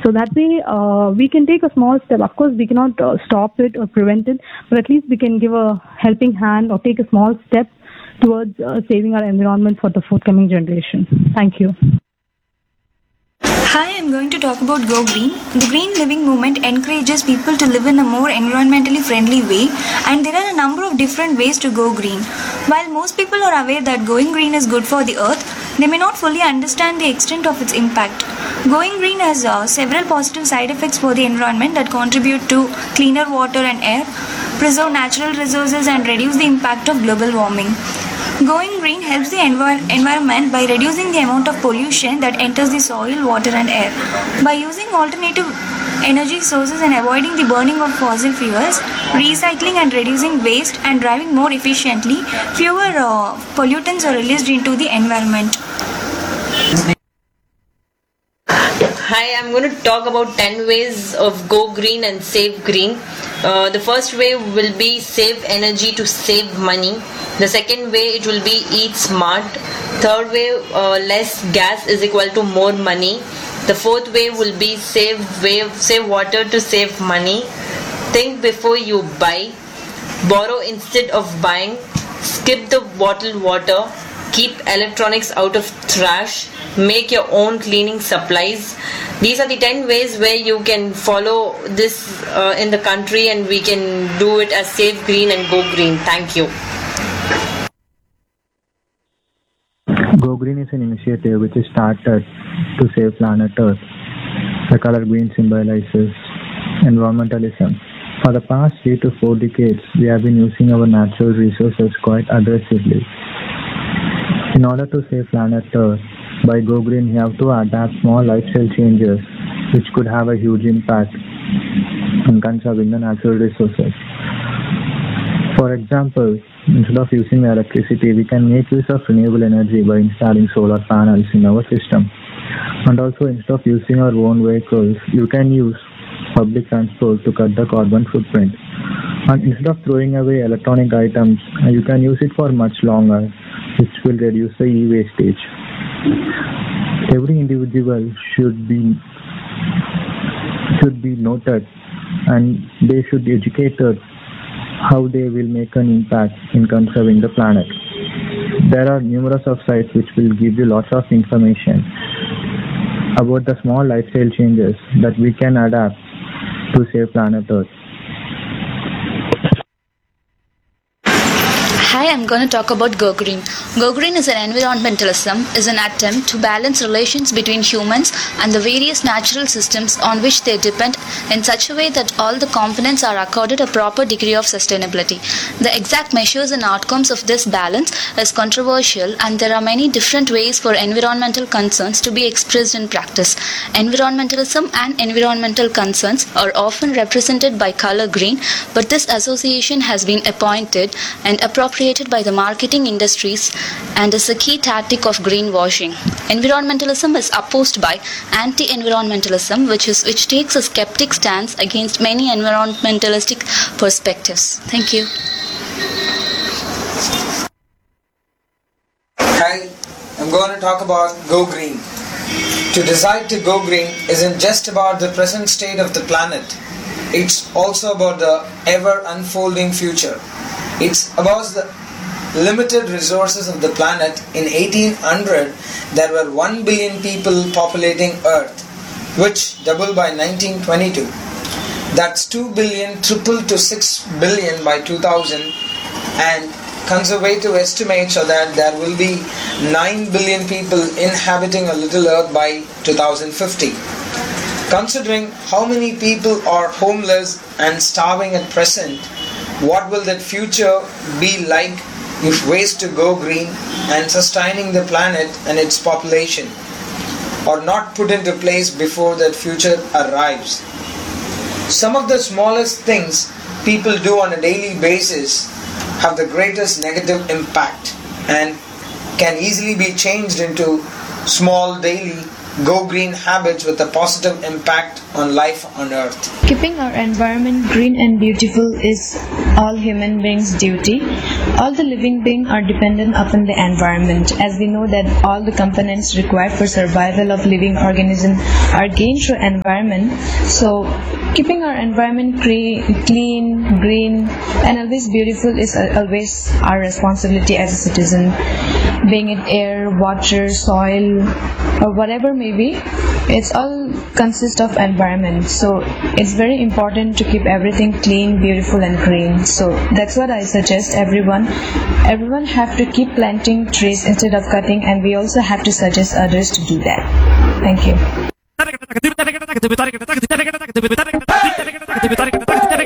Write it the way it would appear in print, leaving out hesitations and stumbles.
So that way, we can take a small step. Of course, we cannot stop it or prevent it, but at least we can give a helping hand or take a small step towards saving our environment for the forthcoming generation. Thank you. Hi, I'm going to talk about Go Green. The Green Living Movement encourages people to live in a more environmentally friendly way, and there are a number of different ways to go green. While most people are aware that going green is good for the earth, they may not fully understand the extent of its impact. Going green has several positive side effects for the environment that contribute to cleaner water and air, preserve natural resources, and reduce the impact of global warming. Going green helps the environment by reducing the amount of pollution that enters the soil, water, and air. By using alternative energy sources and avoiding the burning of fossil fuels, recycling and reducing waste, and driving more efficiently, fewer pollutants are released into the environment. Hi, I'm going to talk about 10 ways of go green and save green. The first way will be save energy to save money. The second way, it will be eat smart. Third way, less gas is equal to more money. The fourth way will be save water to save money. Think before you buy. Borrow instead of buying. Skip the bottled water. Keep electronics out of trash. Make your own cleaning supplies. These are the 10 ways where you can follow this in the country, and we can do it as Save Green and Go Green. Thank you. Go Green is an initiative which is started to save planet Earth. The color green symbolizes environmentalism. For the past 3 to 4 decades, we have been using our natural resources quite aggressively. In order to save planet Earth, by Go Green, you have to adapt small lifestyle changes which could have a huge impact in conserving the natural resources. For example, instead of using electricity, we can make use of renewable energy by installing solar panels in our system. And also, instead of using our own vehicles, you can use public transport to cut the carbon footprint. And instead of throwing away electronic items, you can use it for much longer, which will reduce the e-wastage. Every individual should be noted, and they should be educated how they will make an impact in conserving the planet. There are numerous of sites which will give you lots of information about the small lifestyle changes that we can adapt to save planet Earth. Hi, I'm going to talk about Go Green. Go Green is an environmentalism, is an attempt to balance relations between humans and the various natural systems on which they depend in such a way that all the components are accorded a proper degree of sustainability. The exact measures and outcomes of this balance is controversial, and there are many different ways for environmental concerns to be expressed in practice. Environmentalism and environmental concerns are often represented by color green, but this association has been appointed and appropriated by the marketing industries and is a key tactic of greenwashing. Environmentalism is opposed by anti-environmentalism, which takes a skeptic stance against many environmentalistic perspectives. Thank you. Hi, I'm going to talk about Go Green. To decide to go green isn't just about the present state of the planet. It's also about the ever unfolding future. It's about the limited resources of the planet. In 1800, there were 1 billion people populating Earth, which doubled by 1922. That's 2 billion tripled to 6 billion by 2000, and conservative estimates are that there will be 9 billion people inhabiting a little Earth by 2050. Considering how many people are homeless and starving at present, what will that future be like if ways to go green and sustaining the planet and its population are not put into place before that future arrives? Some of the smallest things people do on a daily basis have the greatest negative impact and can easily be changed into small daily go green habits with a positive impact on life on Earth. Keeping our environment green and beautiful is all human beings' duty. All the living beings are dependent upon the environment, as we know that all the components required for survival of living organisms are gained through environment. So keeping our environment clean, green, and always beautiful is always our responsibility as a citizen. Being it air, water, soil, or whatever may be, it's all consists of environment. So it's very important to keep everything clean, beautiful, and green. So that's what I suggest everyone. Everyone have to keep planting trees instead of cutting, and we also have to suggest others to do that. Thank you.